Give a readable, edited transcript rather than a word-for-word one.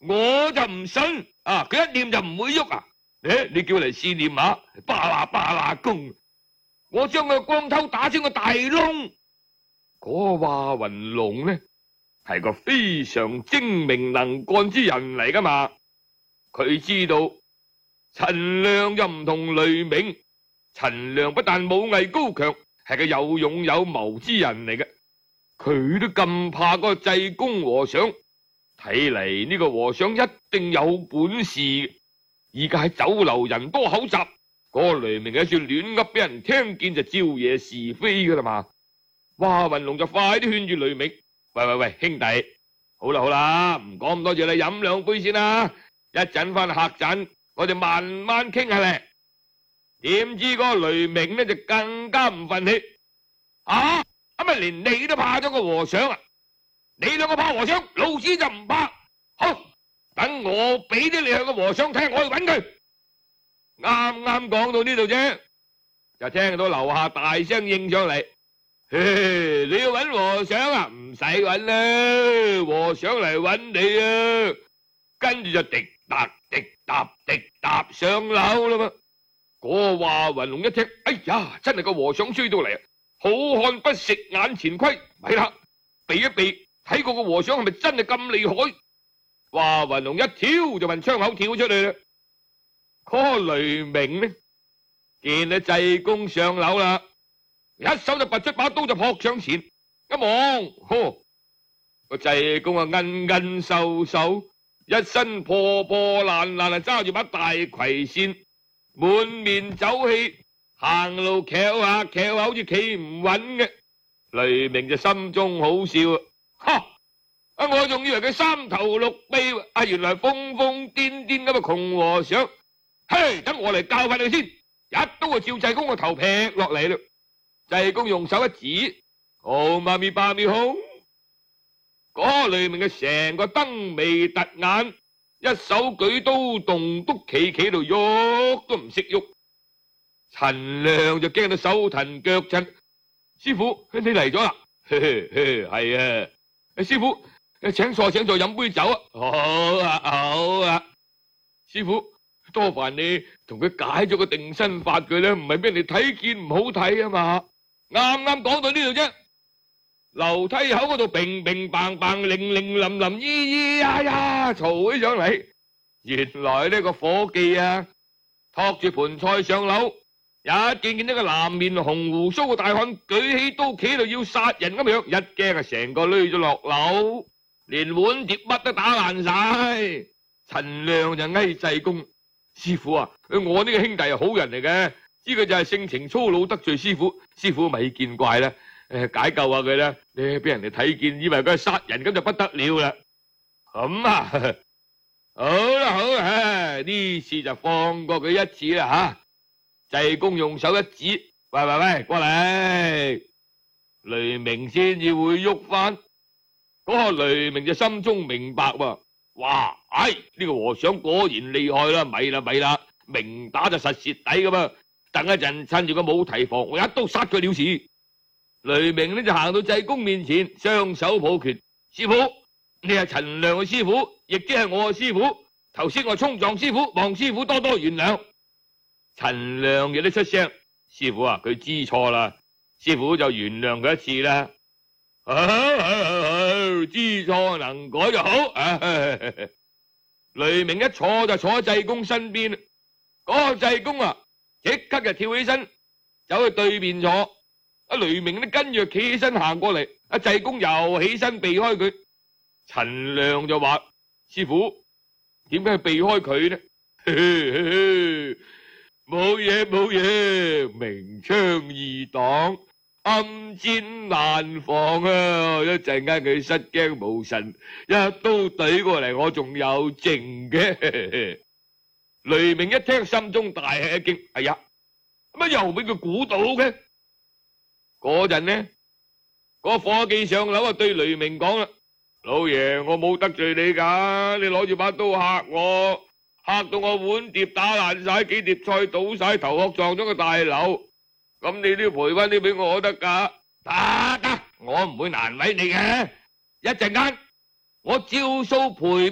我就唔信啊！佢一念就唔會喐啊！你叫嚟試念下，巴啦巴啦功，我將佢光頭打穿個大窿。嗰個華雲龍呢，係個非常精明能幹之人嚟噶嘛。佢知道陳亮又唔同雷鳴，陳亮不但武藝高強，係個有勇有謀之人嚟嘅。佢都咁怕嗰個濟公和尚，睇嚟呢個和尚一定有本事。而家喺酒樓人多口雜，嗰個雷鳴一說亂噏俾人聽見就招惹是非噶啦嘛。華雲龍就快啲勸住雷鳴：喂，兄弟，好啦，唔講咁多嘢啦，飲兩杯先啦，一陣翻客棧，我哋慢慢傾下咧。點知嗰個雷鳴呢就更加唔忿氣，咁啊連你都怕咗個和尚啊？你兩個怕和尚，老子就唔怕。好，等我俾啲你向個和尚聽，我去搵佢。啱講到呢度啫，就聽到樓下大聲應上嚟：你要搵和尚啊？唔使搵啦，和尚嚟搵你啊！跟住就滴答上樓啦嘛。嗰個華雲龍一聽，哎呀，真係個和尚追到嚟啊！好漢不食眼前虧，咪啦，避一避，睇過個和尚係咪真係咁厲害？華雲龍一跳就問窗口跳出嚟啦。嗰個雷鳴呢，見到濟公上樓啦，一手就拔出把刀就撲上前，一望，個濟公啊恩瘦瘦，一身破爛啊，揸住把大葵扇，滿面酒氣，行路翹下好似企唔穩嘅。雷鳴就心中好笑我仲以為佢三頭六臂，原來瘋瘋癲癲咁嘅窮和尚。等我嚟教訓佢先，一刀就照濟公個頭劈落嚟啦。濟公用手一指，媽咪巴咪空，嗰雷鳴嘅成個燈眉突眼，一手舉刀棟篤企度喐都唔識喐。陳亮就驚到手騰腳震，師傅你嚟咗啦？係啊，師傅請坐，飲杯酒啊！好啊，師傅多煩你同佢解咗個定身法佢咧，唔係俾人哋睇見唔好睇啊嘛。啱講到呢度啫，樓梯口嗰度乒乒乓乓，零零林林，咿咿呀呀，嘈起上嚟。原來呢個伙計啊，托住盤菜上樓，一見到個藍面紅鬍鬚嘅大漢舉起刀企度要殺人咁樣，一驚啊成個累咗落樓，連碗碟乜都打爛晒。陳亮就哀濟公：師傅啊，我呢個兄弟係好人嚟嘅，呢個就係性情粗魯得罪師傅，師傅咪見怪啦，解救下佢啦，你俾人哋睇見以為佢係殺人咁就不得了啦。咁啊，好啦，呢次就放過佢一次啦吓。濟公用手一指：喂，過嚟。雷鳴先至會喐翻。嗰個雷鳴就心中明白喎，哇，呢個和尚果然厲害啦，咪啦，明打就實蝕底噶嘛。等一陣趁住佢冇提防，我一刀殺佢了事。雷鳴呢就行到濟公面前，雙手抱拳：師傅，你係陳亮嘅師傅，亦即係我嘅師傅。頭先我衝撞師傅，望師傅多多原諒。陳亮亦都出聲：師傅啊，佢知錯啦，師傅就原諒佢一次啦。知錯能改就好。雷鳴一坐就坐喺濟公身邊，嗰個濟公啊，即刻就跳起身走去對面坐。雷鳴呢跟住企起身行過嚟，濟公又起身避開佢。陳亮就話：師傅，點解避開佢呢？冇嘢，明槍易擋，暗箭難防啊！一陣間佢失驚無神，一刀懟過嚟，我仲有剩嘅。雷鳴一聽，心中大吃一驚，哎呀，乜又俾佢估到嘅？嗰陣呢，嗰個伙計上樓啊，對雷鳴講啦：老爺，我冇得罪你噶，你攞住把刀嚇我，嚇到我碗碟打爛晒，幾碟菜倒晒，頭殼撞咗個大樓。咁你都要賠翻啲俾我得噶？得，我唔會難為你嘅。一陣間我照數賠。